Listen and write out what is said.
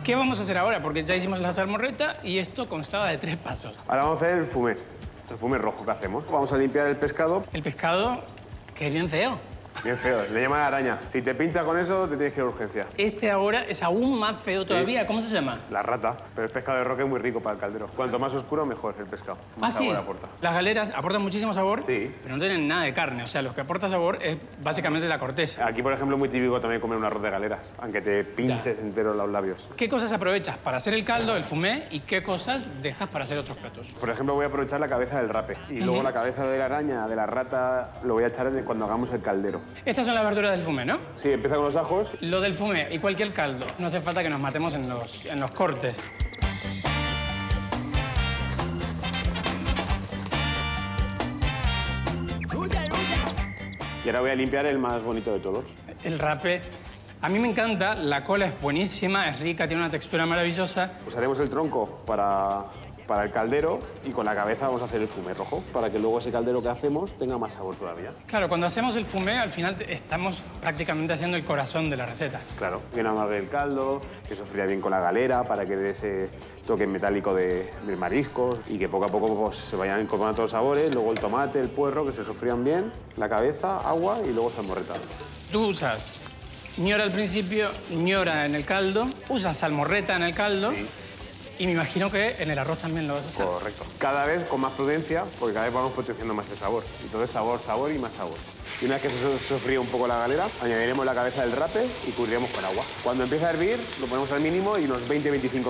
¿Qué vamos a hacer ahora? Porque ya hicimos la salmorreta y esto constaba de 3 pasos. Ahora vamos a hacer el fumé rojo que hacemos. Vamos a limpiar el pescado. El pescado, que es bien feo. Bien feo, le llaman araña. Si te pincha con eso, te tienes que ir a urgencia. Este ahora es aún más feo todavía. ¿Cómo se llama? La rata. Pero el pescado de roca es muy rico para el caldero. Cuanto más oscuro, mejor el pescado. Más sí. sabor aporta. Las galeras aportan muchísimo sabor, Sí. pero no tienen nada de carne. O sea, lo que aporta sabor es básicamente la corteza. Aquí, por ejemplo, es muy típico también comer un arroz de galeras, aunque te pinches entero los labios. ¿Qué cosas aprovechas para hacer el caldo, el fumé, y qué cosas dejas para hacer otros platos? Por ejemplo, voy a aprovechar la cabeza del rape. Y luego la cabeza de la araña, de la rata, lo voy a echar cuando hagamos el caldero. Estas son las verduras del fumé, ¿no? Sí, empieza con los ajos. Lo del fumé y cualquier caldo. No hace falta que nos matemos en los cortes. Y ahora voy a limpiar el más bonito de todos. El rape. A mí me encanta, la cola es buenísima, es rica, tiene una textura maravillosa. Usaremos el tronco para el caldero y con la cabeza vamos a hacer el fumé rojo para que luego ese caldero que hacemos tenga más sabor todavía. Claro, cuando hacemos el fumé, al final estamos prácticamente haciendo el corazón de la receta. Claro, que no amargue el caldo, que sofría bien con la galera para que dé ese toque metálico del marisco y que poco a poco pues, se vayan incorporando todos los sabores, luego el tomate, el puerro, que se sofrían bien, la cabeza, agua y luego salmorreta. Tú usas ñora al principio, ñora en el caldo, usas salmorreta en el caldo. Sí. Y me imagino que en el arroz también lo vas a hacer. Correcto. Cada vez con más prudencia, porque cada vez vamos potenciando más el sabor. Entonces sabor, sabor y más sabor. Y una vez que se sofríe un poco la galera, añadiremos la cabeza del rape y cubriremos con agua. Cuando empiece a hervir, lo ponemos al mínimo y unos 20-25